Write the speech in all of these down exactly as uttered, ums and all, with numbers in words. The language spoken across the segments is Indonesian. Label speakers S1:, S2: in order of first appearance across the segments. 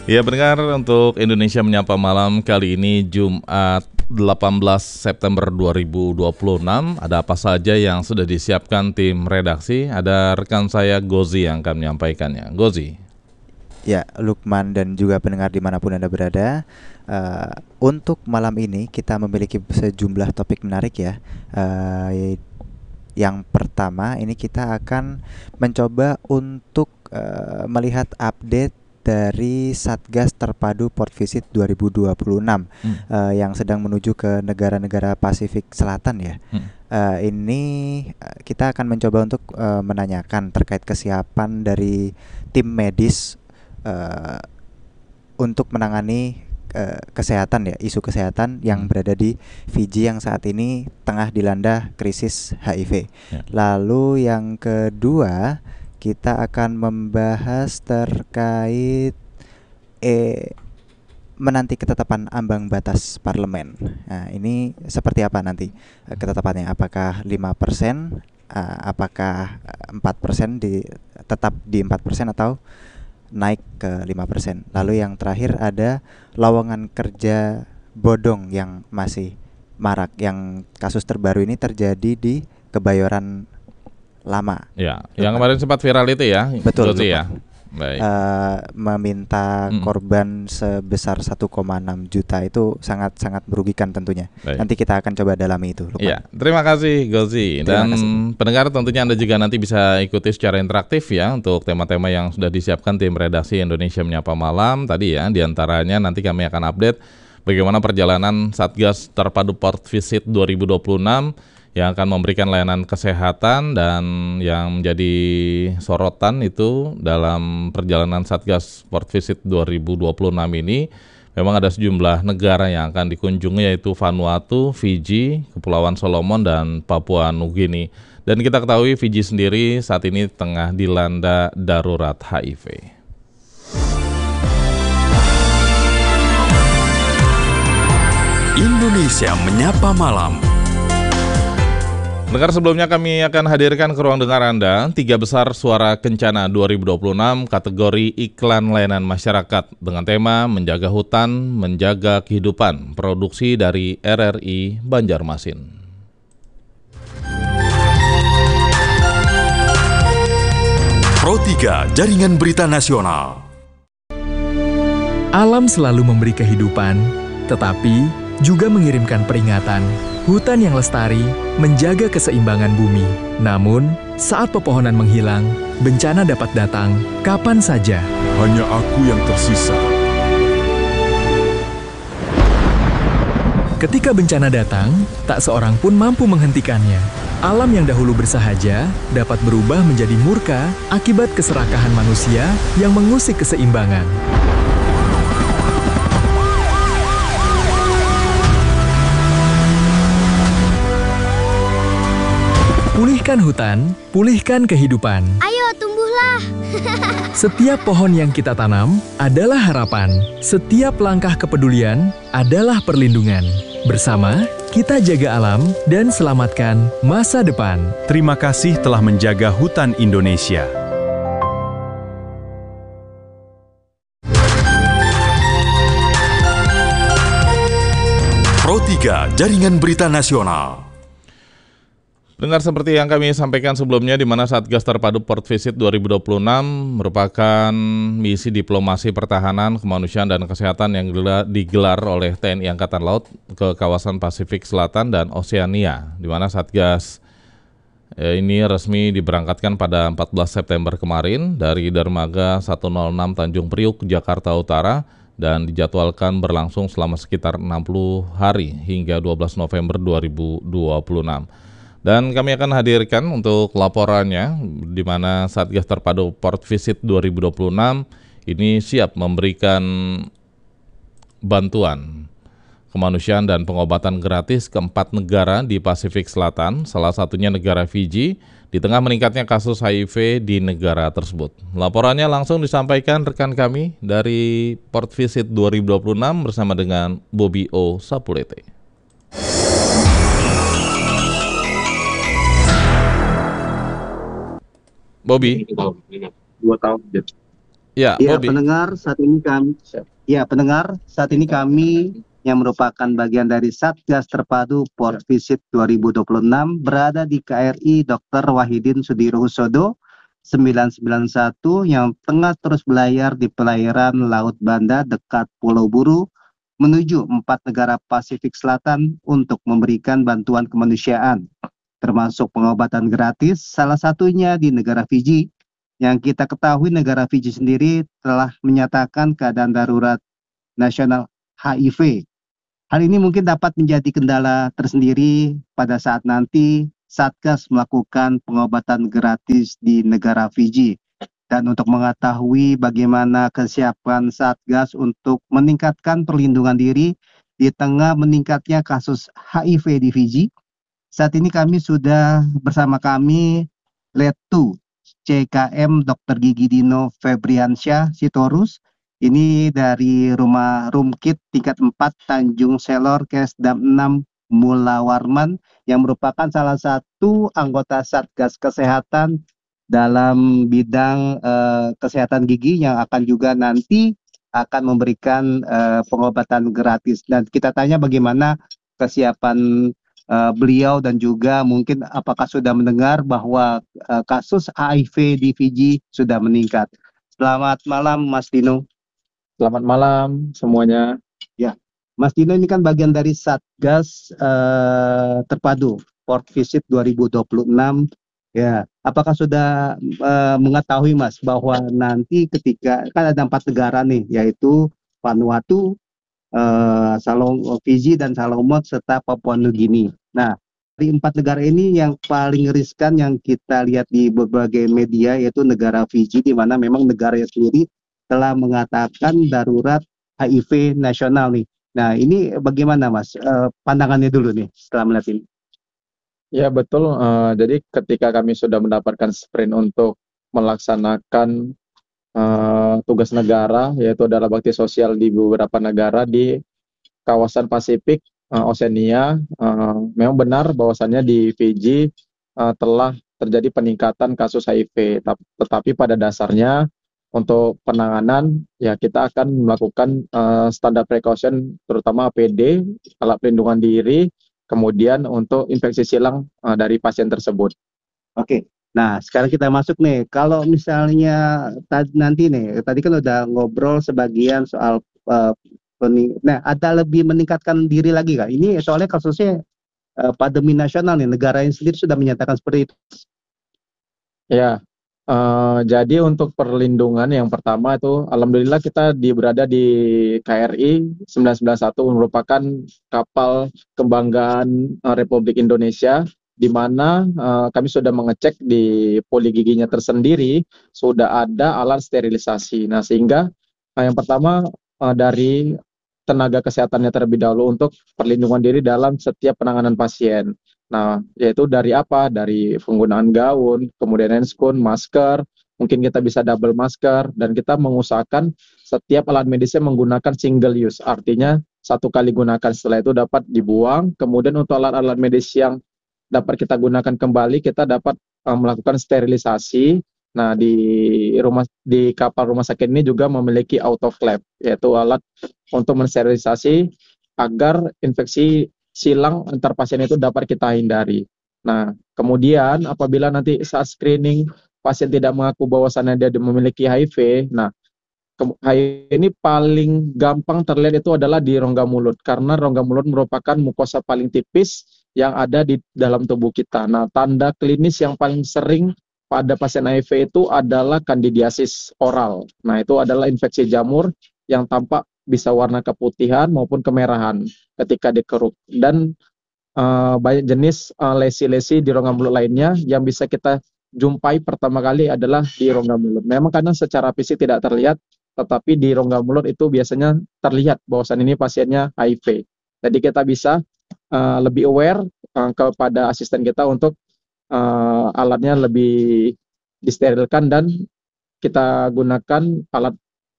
S1: Ya pendengar, untuk Indonesia Menyapa Malam kali ini Jumat delapan belas September dua ribu dua puluh enam. Ada apa saja yang sudah disiapkan tim redaksi? Ada rekan saya Gozi yang akan menyampaikannya. Gozi.
S2: Ya, Lukman dan juga pendengar dimanapun Anda berada, uh, untuk malam ini kita memiliki sejumlah topik menarik ya. Uh, yang pertama ini kita akan mencoba untuk uh, melihat update dari Satgas Terpadu Port Visit dua ribu dua puluh enam hmm. uh, yang sedang menuju ke negara-negara Pasifik Selatan ya. Hmm. Uh, ini uh, kita akan mencoba untuk uh, menanyakan terkait kesiapan dari tim medis uh, untuk menangani uh, kesehatan ya, isu kesehatan yang hmm. berada di Fiji yang saat ini tengah dilanda krisis H I V. Ya. Lalu yang kedua, kita akan membahas terkait eh, menanti ketetapan ambang batas parlemen. Nah, ini seperti apa nanti ketetapannya? Apakah lima persen, uh, apakah empat persen di, tetap di empat persen atau naik ke lima persen? Lalu yang terakhir ada lowongan kerja bodong yang masih marak. Yang kasus terbaru ini terjadi di Kebayoran Lama.
S1: Ya, yang kemarin sempat viral itu ya.
S2: Betul,
S1: betul ya. Baik.
S2: Uh, meminta
S1: hmm.
S2: korban sebesar satu koma enam juta itu sangat-sangat merugikan tentunya. Baik. Nanti kita akan coba dalami itu.
S1: Ya, terima kasih Gozi. Dan kasih. Pendengar tentunya Anda juga nanti bisa ikuti secara interaktif ya untuk tema-tema yang sudah disiapkan tim redaksi Indonesia Menyapa Malam tadi ya. Di antaranya nanti kami akan update bagaimana perjalanan Satgas Terpadu Port Visit dua ribu dua puluh enam yang akan memberikan layanan kesehatan, dan yang menjadi sorotan itu dalam perjalanan Satgas Port Visit dua ribu dua puluh enam ini memang ada sejumlah negara yang akan dikunjungi, yaitu Vanuatu, Fiji, Kepulauan Solomon, dan Papua Nugini. Dan kita ketahui Fiji sendiri saat ini tengah dilanda darurat H I V.
S3: Indonesia Menyapa Malam.
S1: Dengar, sebelumnya kami akan hadirkan ke ruang dengar Anda tiga besar suara kencana dua ribu dua puluh enam kategori iklan layanan masyarakat dengan tema Menjaga Hutan, Menjaga Kehidupan, produksi dari R R I Banjarmasin.
S3: Pro tiga Jaringan Berita Nasional.
S4: Alam selalu memberi kehidupan, tetapi juga mengirimkan peringatan. Hutan yang lestari menjaga keseimbangan bumi. Namun, saat pepohonan menghilang, bencana dapat datang kapan saja.
S5: Hanya aku yang tersisa.
S4: Ketika bencana datang, tak seorang pun mampu menghentikannya. Alam yang dahulu bersahaja dapat berubah menjadi murka akibat keserakahan manusia yang mengusik keseimbangan. Pulihkan hutan, pulihkan kehidupan.
S6: Ayo tumbuhlah.
S4: Setiap pohon yang kita tanam adalah harapan. Setiap langkah kepedulian adalah perlindungan. Bersama, kita jaga alam dan selamatkan masa depan.
S5: Terima kasih telah menjaga hutan Indonesia.
S3: Pro tiga Jaringan Berita Nasional.
S1: Dengar, seperti yang kami sampaikan sebelumnya, di mana Satgas Terpadu Port Visit dua ribu dua puluh enam merupakan misi diplomasi pertahanan, kemanusiaan, dan kesehatan yang digelar oleh T N I Angkatan Laut ke kawasan Pasifik Selatan dan Oseania, di mana Satgas eh, ini resmi diberangkatkan pada empat belas September kemarin dari Dermaga seratus enam Tanjung Priuk, Jakarta Utara, dan dijadwalkan berlangsung selama sekitar enam puluh hari hingga dua belas November dua ribu dua puluh enam. Dan kami akan hadirkan untuk laporannya, di mana Satgas Terpadu Port Visit dua ribu dua puluh enam ini siap memberikan bantuan kemanusiaan dan pengobatan gratis ke empat negara di Pasifik Selatan, salah satunya negara Fiji, di tengah meningkatnya kasus H I V di negara tersebut. Laporannya langsung disampaikan rekan kami dari Port Visit dua ribu dua puluh enam bersama dengan Bobby O. Sapulete. Bobby.
S7: Dua tahun.
S1: Ya,
S6: Ya,
S1: Bobby.
S6: pendengar saat ini kami, ya pendengar saat ini kami yang merupakan bagian dari Satgas Terpadu Port Visit dua ribu dua puluh enam berada di K R I dokter Wahidin Sudirohusodo sembilan sembilan satu yang tengah terus berlayar di perairan Laut Banda dekat Pulau Buru menuju empat negara Pasifik Selatan untuk memberikan bantuan kemanusiaan, termasuk pengobatan gratis, salah satunya di negara Fiji. Yang kita ketahui negara Fiji sendiri telah menyatakan keadaan darurat nasional H I V. Hal ini mungkin dapat menjadi kendala tersendiri pada saat nanti Satgas melakukan pengobatan gratis di negara Fiji. Dan untuk mengetahui bagaimana kesiapan Satgas untuk meningkatkan perlindungan diri di tengah meningkatnya kasus H I V di Fiji, saat ini kami sudah bersama kami Letu C K M Dokter Gigi Dino Febriansyah Sitorus. Ini dari Rumah Rumkit tingkat empat Tanjung Selor Kesdam enam Mula Warman yang merupakan salah satu anggota Satgas Kesehatan dalam bidang uh, kesehatan gigi yang akan juga nanti akan memberikan uh, pengobatan gratis. Dan kita tanya bagaimana kesiapan Uh, beliau dan juga mungkin apakah sudah mendengar bahwa uh, kasus H I V di Fiji sudah meningkat. Selamat malam Mas Dino.
S7: Selamat malam semuanya.
S6: Ya, Mas Dino ini kan bagian dari Satgas uh, Terpadu Port Visit dua ribu dua puluh enam. Ya, apakah sudah uh, mengetahui Mas bahwa nanti ketika kan ada empat negara nih, yaitu Vanuatu, Uh, Salom, Fiji dan Salomon serta Papua Nugini. Nah, di empat negara ini yang paling riskan yang kita lihat di berbagai media yaitu negara Fiji, di mana memang negaranya sendiri telah mengatakan darurat H I V nasional nih. Nah, ini bagaimana Mas uh, pandangannya dulu nih setelah melihat ini?
S7: Ya betul. Uh, jadi ketika kami sudah mendapatkan sprint untuk melaksanakan Uh, tugas negara, yaitu adalah bakti sosial di beberapa negara di kawasan Pasifik, uh, Oseania, uh, memang benar bahwasannya di Fiji uh, telah terjadi peningkatan kasus H I V, tetapi pada dasarnya untuk penanganan ya kita akan melakukan uh, standar precaution, terutama A P D, alat pelindungan diri, kemudian untuk infeksi silang uh, dari pasien tersebut.
S6: Oke. Nah, sekarang kita masuk nih. Kalau misalnya tadi nanti nih, tadi kan udah ngobrol sebagian soal uh, pening- nah, ada lebih meningkatkan diri lagi kak? Ini soalnya kasusnya uh, pandemi nasional nih, negara yang sendiri sudah menyatakan seperti itu.
S7: Ya, uh, jadi untuk perlindungan yang pertama itu, alhamdulillah kita di, berada di K R I sembilan sembilan satu merupakan kapal kebanggaan uh, Republik Indonesia, di mana uh, kami sudah mengecek di poli giginya tersendiri sudah ada alat sterilisasi. Nah, sehingga uh, yang pertama uh, dari tenaga kesehatannya terlebih dahulu untuk perlindungan diri dalam setiap penanganan pasien. Nah, yaitu dari apa? Dari penggunaan gaun, kemudian handscoon, masker, mungkin kita bisa double masker, dan kita mengusahakan setiap alat medisnya menggunakan single use, artinya satu kali gunakan, setelah itu dapat dibuang. Kemudian untuk alat-alat medis yang dapat kita gunakan kembali, kita dapat uh, melakukan sterilisasi. Nah, di rumah di kapal rumah sakit ini juga memiliki autoclave, yaitu alat untuk mensterilisasi agar infeksi silang antar pasien itu dapat kita hindari. Nah, kemudian apabila nanti saat screening pasien tidak mengaku bahwasannya dia memiliki H I V, nah H I V ini paling gampang terlihat itu adalah di rongga mulut, karena rongga mulut merupakan mukosa paling tipis yang ada di dalam tubuh kita. Nah, tanda klinis yang paling sering pada pasien H I V itu adalah kandidiasis oral. Nah, itu adalah infeksi jamur yang tampak bisa warna keputihan maupun kemerahan ketika dikeruk. Dan uh, banyak jenis uh, lesi-lesi di rongga mulut lainnya yang bisa kita jumpai pertama kali adalah di rongga mulut. Memang kadang secara fisik tidak terlihat, tetapi di rongga mulut itu biasanya terlihat bahwasan ini pasiennya H I V. Jadi kita bisa uh, lebih aware uh, kepada asisten kita untuk uh, alatnya lebih disterilkan, dan kita gunakan alat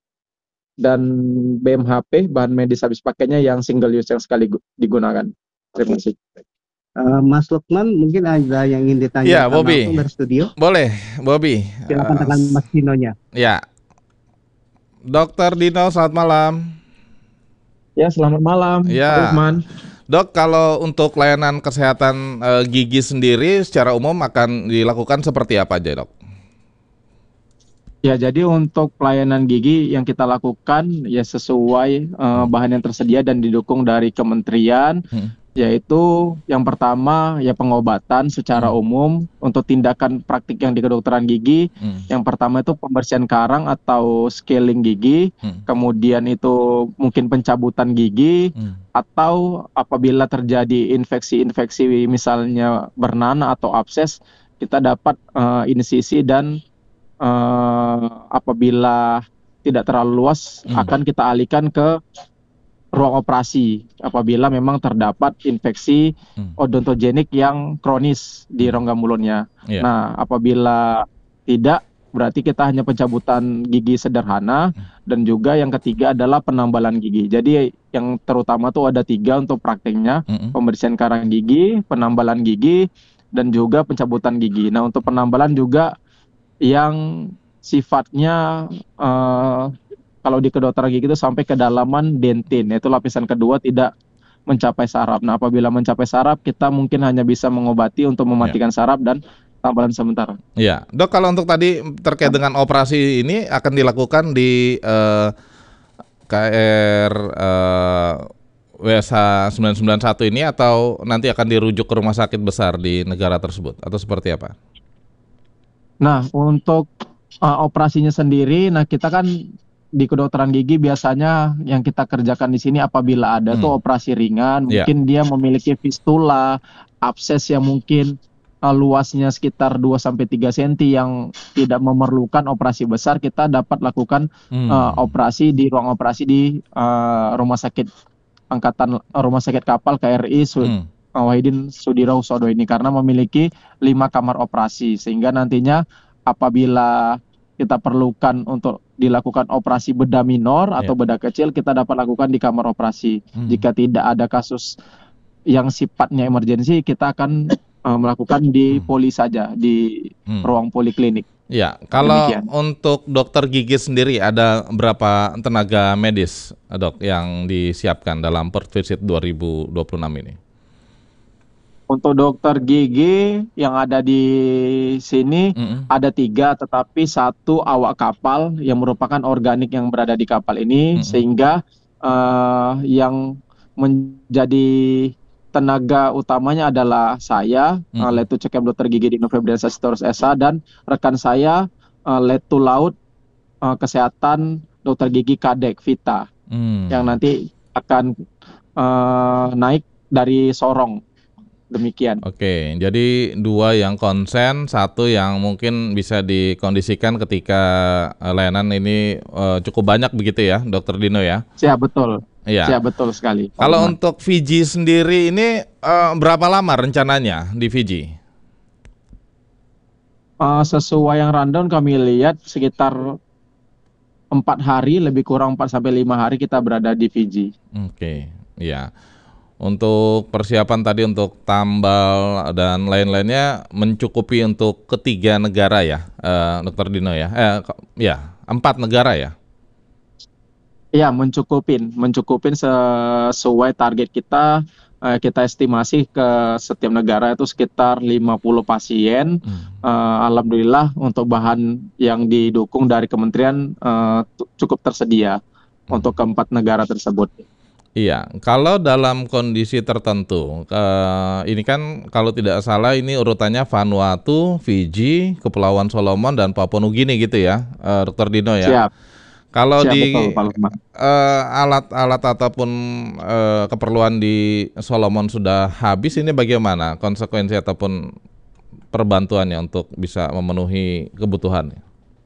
S7: dan B M H P, bahan medis habis pakainya yang single use yang sekali digunakan. Terima kasih.
S6: Uh, Mas Lukman, mungkin ada yang ingin ditanyakan
S1: ya, Bobby.
S6: langsung dari studio?
S1: Boleh, Bobby.
S6: Silakan
S1: uh,
S6: dengan Mas Dinonya.
S1: Ya. Dokter Dino, selamat malam.
S7: Ya, selamat malam,
S1: Ya.
S7: Pak Lukman.
S1: Dok, kalau untuk layanan kesehatan eh, gigi sendiri secara umum akan dilakukan seperti apa aja, Dok?
S7: Ya, jadi untuk pelayanan gigi yang kita lakukan ya sesuai uh, bahan yang tersedia dan didukung dari kementerian,
S1: Hmm.
S7: yaitu yang pertama ya pengobatan secara
S1: Hmm.
S7: umum untuk tindakan praktik yang di kedokteran gigi.
S1: Hmm.
S7: Yang pertama itu pembersihan karang atau scaling gigi,
S1: Hmm.
S7: kemudian itu mungkin pencabutan gigi,
S1: Hmm.
S7: atau apabila terjadi infeksi-infeksi misalnya bernanah atau abses, kita dapat uh, insisi dan Uh, apabila tidak terlalu luas
S1: Hmm.
S7: akan kita alihkan ke ruang operasi apabila memang terdapat infeksi
S1: Hmm.
S7: odontogenik yang kronis di rongga mulutnya.
S1: Iya.
S7: Nah, apabila tidak, berarti kita hanya pencabutan gigi sederhana, dan juga yang ketiga adalah penambalan gigi. Jadi yang terutama tuh ada tiga untuk prakteknya,
S1: Mm-mm.
S7: pembersihan karang gigi, penambalan gigi, dan juga pencabutan gigi. Nah, untuk penambalan juga yang sifatnya eh, kalau di kedokteran gigi itu sampai kedalaman dentin, yaitu lapisan kedua tidak mencapai saraf. Nah, apabila mencapai saraf, kita mungkin hanya bisa mengobati untuk mematikan saraf dan tambalan sementara.
S1: Iya, Dok, kalau untuk tadi terkait dengan operasi ini akan dilakukan di eh, K R eh, W S H sembilan sembilan satu ini atau nanti akan dirujuk ke rumah sakit besar di negara tersebut atau seperti apa?
S7: Nah, untuk uh, operasinya sendiri, nah kita kan di kedokteran gigi biasanya yang kita kerjakan di sini apabila ada
S1: Hmm.
S7: tuh operasi ringan,
S1: Iya.
S7: mungkin dia memiliki fistula, abses yang mungkin uh, luasnya sekitar dua sampai tiga sentimeter yang tidak memerlukan operasi besar, kita dapat lakukan
S1: Hmm.
S7: uh, operasi di ruang operasi di uh, rumah sakit angkatan uh, rumah sakit kapal K R I Su-
S1: Hmm.
S7: Wahidin Sudirohusodo ini karena memiliki lima kamar operasi, sehingga nantinya apabila kita perlukan untuk dilakukan operasi bedah minor atau
S1: Ya.
S7: bedah kecil, kita dapat lakukan di kamar operasi.
S1: Hmm.
S7: Jika tidak ada kasus yang sifatnya emergensi, kita akan uh, melakukan di
S1: Hmm.
S7: poli saja, di
S1: Hmm.
S7: ruang poliklinik.
S1: Ya, kalau
S7: Demikian.
S1: untuk dokter gigi sendiri ada berapa tenaga medis, Dok, yang disiapkan dalam Port Visit dua ribu dua puluh enam ini?
S7: Untuk dokter gigi yang ada di sini
S1: Mm-mm.
S7: ada tiga, tetapi satu awak kapal yang merupakan organik yang berada di kapal ini,
S1: Mm-mm.
S7: sehingga eh, yang menjadi tenaga utamanya adalah saya,
S1: Mm-mm.
S7: uh, Letu Cekem Dokter Gigi Dino Febriansyah Sitorus S H, dan rekan saya uh, Letu Laut uh, Kesehatan Dokter Gigi Kadek Vita,
S1: Hmm.
S7: yang nanti akan uh, naik dari Sorong. Demikian.
S1: Oke, jadi dua yang konsen, satu yang mungkin bisa dikondisikan ketika eh, layanan ini eh, cukup banyak begitu ya, Dokter Dino ya?
S7: Siap betul.
S1: Iya.
S7: Siap betul sekali. Pak
S1: Kalau
S7: Lukman.
S1: untuk Fiji sendiri ini eh, berapa lama rencananya di Fiji?
S7: Uh, sesuai yang rundown kami lihat sekitar empat hari, lebih kurang empat sampai lima hari kita berada di Fiji.
S1: Oke, ya. Untuk persiapan tadi untuk tambal dan lain-lainnya mencukupi untuk ketiga negara ya, eh, Dokter Dino ya? Eh, ko- ya, empat negara ya?
S7: Iya, mencukupin, mencukupin sesuai target kita. Eh, kita estimasi ke setiap negara itu sekitar lima puluh pasien.
S1: Hmm.
S7: Eh, Alhamdulillah untuk bahan yang didukung dari kementerian eh, tu- cukup tersedia untuk keempat negara tersebut.
S1: Iya, kalau dalam kondisi tertentu, eh, ini kan kalau tidak salah ini urutannya Vanuatu, Fiji, Kepulauan Solomon, dan Papua Nugini gitu ya, eh, Dokter Dino ya.
S7: Siap,
S1: Kalau
S7: siap
S1: di
S7: betul Pak Lukman.
S1: eh, alat-alat ataupun eh, keperluan di Solomon sudah habis, ini bagaimana konsekuensi ataupun perbantuannya untuk bisa memenuhi kebutuhannya?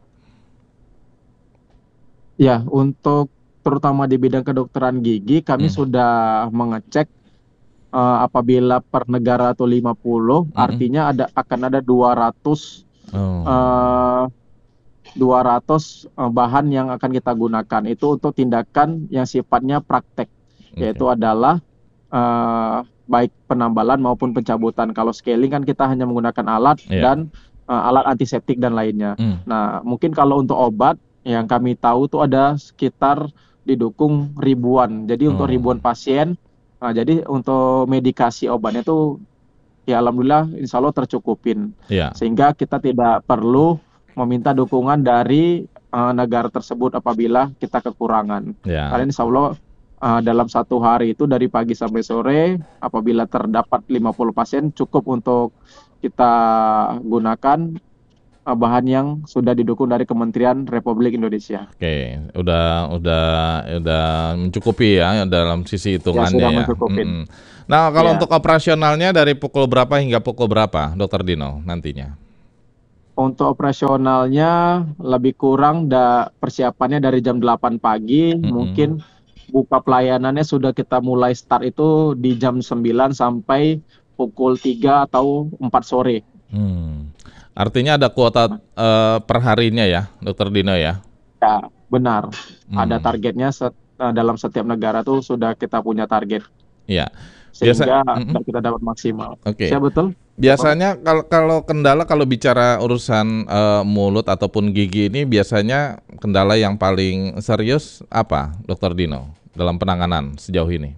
S7: Ya, untuk terutama di bidang kedokteran gigi, kami
S1: Hmm.
S7: sudah mengecek eh, apabila per negara itu lima puluh,
S1: Mm-mm.
S7: artinya ada akan ada dua ratus
S1: Oh.
S7: eh, dua ratus eh, bahan yang akan kita gunakan. Itu untuk tindakan yang sifatnya praktek,
S1: Oke.
S7: yaitu adalah eh, baik penambalan maupun pencabutan. Kalau scaling kan kita hanya menggunakan alat
S1: Iya.
S7: dan eh, alat antiseptik dan lainnya.
S1: Hmm.
S7: Nah, mungkin kalau untuk obat yang kami tahu tuh ada sekitar didukung ribuan. Jadi untuk
S1: Hmm.
S7: ribuan pasien, nah, jadi untuk medikasi obatnya tuh ya alhamdulillah insya Allah tercukupin.
S1: Ya.
S7: Sehingga kita tidak perlu meminta dukungan dari uh, negara tersebut apabila kita kekurangan.
S1: Ya.
S7: Karena insya Allah uh, dalam satu hari itu dari pagi sampai sore apabila terdapat lima puluh pasien cukup untuk kita gunakan uh, bahan yang sudah didukung dari Kementerian Republik Indonesia.
S1: Oke, udah udah udah mencukupi ya dalam sisi hitungannya
S7: sudah
S1: ya.
S7: mencukupin.
S1: Mm-mm. Nah, kalau
S7: Ya.
S1: untuk operasionalnya dari pukul berapa hingga pukul berapa, Dokter Dino nantinya?
S7: Untuk operasionalnya lebih kurang da, persiapannya dari jam delapan pagi,
S1: Mm-mm.
S7: mungkin buka pelayanannya sudah kita mulai start itu di jam sembilan sampai pukul tiga atau empat sore.
S1: Hmm. Artinya ada kuota eh, per harinya ya, Dokter Dino ya?
S7: Ya, benar.
S1: Hmm.
S7: Ada targetnya set, eh, dalam setiap negara tuh sudah kita punya target.
S1: Iya. Biasa-
S7: Sehingga
S1: Mm-mm.
S7: kita dapat maksimal.
S1: Oke.
S7: Siap betul?
S1: Biasanya kalau kalau kendala kalau bicara urusan eh, mulut ataupun gigi ini biasanya kendala yang paling serius apa, Dokter Dino, dalam penanganan sejauh ini?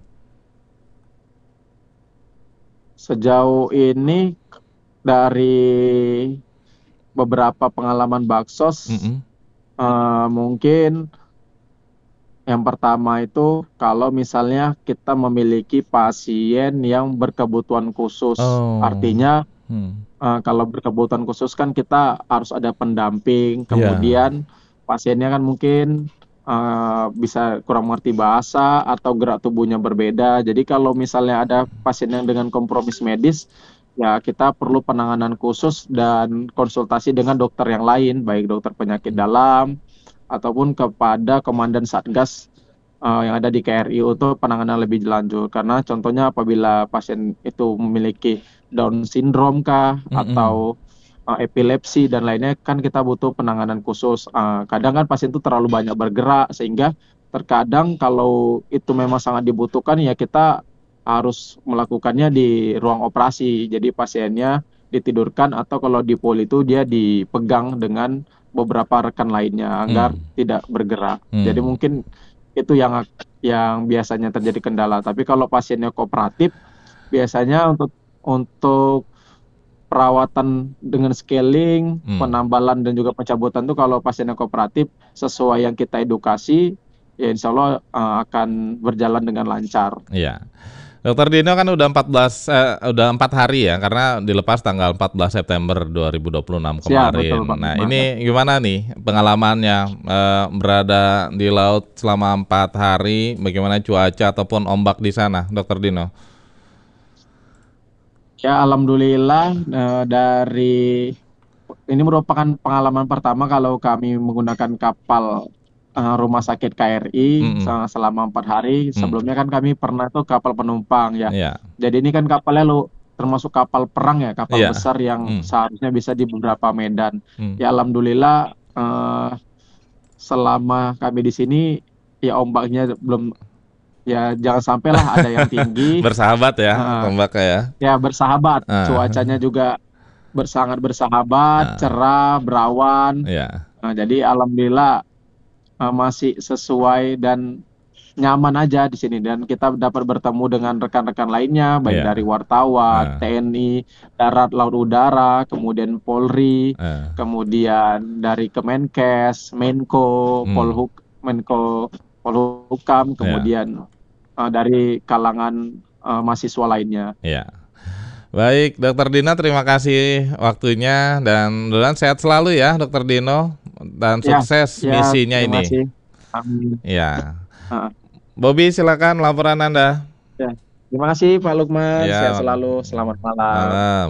S7: Sejauh ini dari beberapa pengalaman Baksos,
S1: Mm-mm.
S7: eh, mungkin yang pertama itu kalau misalnya kita memiliki pasien yang berkebutuhan khusus,
S1: Oh.
S7: artinya
S1: Hmm.
S7: eh, kalau berkebutuhan khusus kan kita harus ada pendamping,
S1: Iya.
S7: kemudian pasiennya kan mungkin eh, bisa kurang mengerti bahasa atau gerak tubuhnya berbeda. Jadi kalau misalnya ada pasien yang dengan kompromis medis, ya kita perlu penanganan khusus dan konsultasi dengan dokter yang lain, baik dokter penyakit dalam ataupun kepada komandan Satgas uh, yang ada di K R I untuk penanganan lebih lanjut. Karena contohnya apabila pasien itu memiliki Down syndrome kah
S1: Mm-mm.
S7: atau uh, epilepsi dan lainnya, kan kita butuh penanganan khusus. Uh, kadang kan pasien itu terlalu banyak bergerak sehingga terkadang kalau itu memang sangat dibutuhkan ya kita harus melakukannya di ruang operasi. Jadi pasiennya ditidurkan atau kalau di poli itu dia dipegang dengan beberapa rekan lainnya agar
S1: Hmm.
S7: tidak bergerak.
S1: Hmm.
S7: Jadi mungkin itu yang yang biasanya terjadi kendala. Tapi kalau pasiennya kooperatif, biasanya untuk untuk perawatan dengan scaling,
S1: Hmm.
S7: penambalan dan juga pencabutan itu kalau pasiennya kooperatif sesuai yang kita edukasi, ya insya Allah uh, akan berjalan dengan lancar.
S1: Iya. Dokter Dino kan udah empat belas eh, udah empat hari ya karena dilepas tanggal empat belas September dua ribu dua puluh enam
S7: Siap,
S1: kemarin.
S7: betul, Pak.
S1: Nah, ini gimana nih pengalamannya eh, berada di laut selama empat hari? Bagaimana cuaca ataupun ombak di sana, Dokter Dino?
S7: Ya alhamdulillah eh, dari ini merupakan pengalaman pertama kalau kami menggunakan kapal eh, rumah sakit K R I
S1: Mm-mm.
S7: se- selama empat hari. Sebelumnya kan kami pernah tuh kapal penumpang ya.
S1: Iya.
S7: Jadi ini kan kapalnya lo termasuk kapal perang ya, kapal
S1: Iya.
S7: besar yang
S1: Hmm.
S7: seharusnya bisa di beberapa medan.
S1: Hmm.
S7: Ya alhamdulillah eh, selama kami di sini ya ombaknya belum, ya jangan sampailah ada yang tinggi.
S1: Bersahabat ya,
S7: Ah.
S1: ombaknya ya.
S7: Ya bersahabat,
S1: Ah.
S7: cuacanya juga bersangat bersahabat,
S1: Ah.
S7: cerah, berawan.
S1: Iya.
S7: Nah, jadi alhamdulillah uh, masih sesuai dan nyaman aja di sini dan kita dapat bertemu dengan rekan-rekan lainnya baik
S1: Iya.
S7: dari wartawan,
S1: Ah.
S7: T N I, darat, laut, udara, kemudian Polri,
S1: Eh.
S7: kemudian dari Kemenkes, Menko,
S1: Hmm.
S7: Polhuk, Menko Polhukam, kemudian uh, dari kalangan uh, mahasiswa lainnya.
S1: Iya. Baik, Dokter Dino, terima kasih waktunya dan mudah-mudahan sehat selalu ya, Dokter Dino, dan
S7: Ya,
S1: sukses
S7: ya,
S1: misinya
S7: terima
S1: ini.
S7: kasih. Amin.
S1: Ya.
S7: Ah.
S1: Bobby, silakan laporan Anda.
S7: Ya, terima kasih Pak Lukman,
S1: Ya.
S7: sehat selalu, selamat malam.
S1: Malam.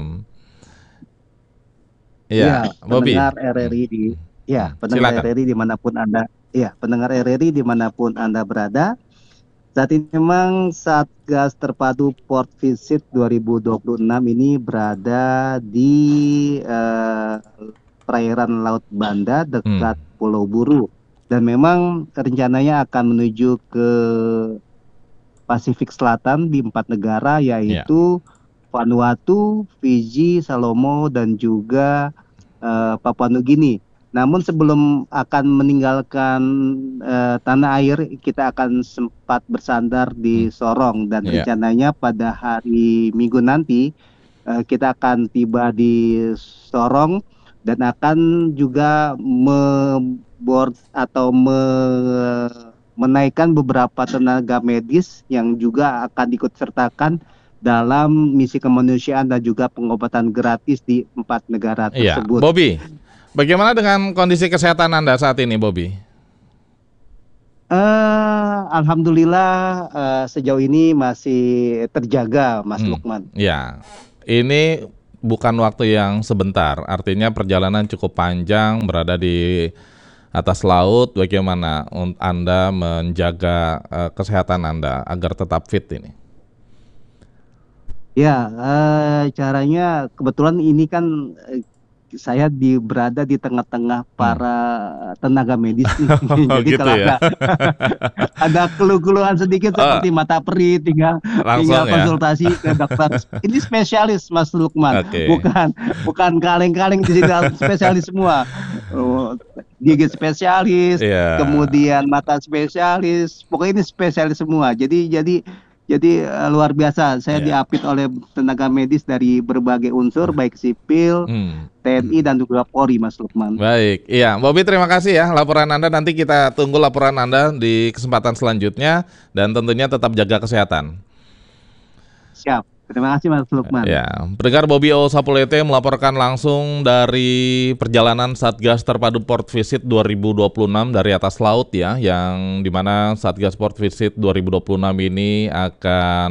S6: Ya,
S1: Iya, Bobby.
S6: pendengar R R I di ya, pendengar
S1: Silakan.
S6: R R I dimanapun Anda, ya, pendengar R R I dimanapun Anda berada. Saat ini memang Satgas Terpadu Port Visit dua ribu dua puluh enam ini berada di eh, perairan Laut Banda dekat Pulau Buru dan memang rencananya akan menuju ke Pasifik Selatan di empat negara yaitu Vanuatu, Fiji, Salomo dan juga eh, Papua Nugini. Namun sebelum akan meninggalkan uh, tanah air, kita akan sempat bersandar di Sorong dan
S1: Iya.
S6: rencananya pada hari Minggu nanti uh, kita akan tiba di Sorong dan akan juga membor atau me menaikkan beberapa tenaga medis yang juga akan ikut sertakan dalam misi kemanusiaan dan juga pengobatan gratis di empat negara
S1: Iya,
S6: tersebut.
S1: Bobby, bagaimana dengan kondisi kesehatan Anda saat ini, Bobby?
S6: Uh, Alhamdulillah uh, sejauh ini masih terjaga, Mas
S1: Hmm,
S6: Lukman.
S1: Ya, ini bukan waktu yang sebentar, artinya perjalanan cukup panjang, berada di atas laut. Bagaimana un- Anda menjaga eh, kesehatan Anda agar tetap fit ini?
S6: Ya, eh, caranya kebetulan ini kan eh, saya di berada di tengah-tengah para tenaga medis nih.
S1: Oh,
S6: Jadi
S1: gitu
S6: kalau
S1: ya.
S6: ada ada keluh-keluhan sedikit
S1: Oh,
S6: seperti mata perih, tinggal
S1: langsung
S6: tinggal
S1: ya.
S6: konsultasi ke dokter. Ini spesialis, Mas Lukman,
S1: Oke.
S6: bukan bukan kaleng-kaleng di sini, spesialis semua. Oh, gigi spesialis,
S1: Iya.
S6: kemudian mata spesialis, pokoknya ini spesialis semua. Jadi jadi jadi eh, luar biasa. Saya
S1: Iya.
S6: diapit oleh tenaga medis dari berbagai unsur, baik sipil,
S1: Hmm.
S6: T N I dan juga Polri, Mas Lukman.
S1: Baik, iya, Bobby, terima kasih ya laporan Anda. Nanti kita tunggu laporan Anda di kesempatan selanjutnya dan tentunya tetap jaga kesehatan.
S6: Siap. Terima kasih, Mas Lukman.
S1: Ya, pendengar, Bobby O Sapulete melaporkan langsung dari perjalanan Satgas Terpadu Port Visit dua ribu dua puluh enam dari atas laut ya, yang dimana Satgas Port Visit dua ribu dua puluh enam ini akan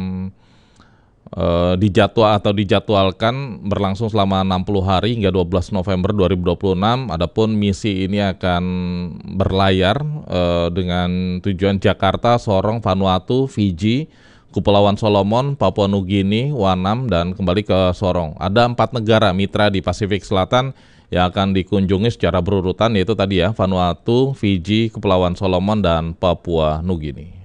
S1: eh, dijadwal atau dijadwalkan berlangsung selama enam puluh hari hingga dua belas November dua ribu dua puluh enam. Adapun misi ini akan berlayar eh, dengan tujuan Jakarta, Sorong, Vanuatu, Fiji, Kepulauan Solomon, Papua Nugini, Wanam, dan kembali ke Sorong. Ada empat negara mitra di Pasifik Selatan yang akan dikunjungi secara berurutan, yaitu tadi ya, Vanuatu, Fiji, Kepulauan Solomon, dan Papua Nugini.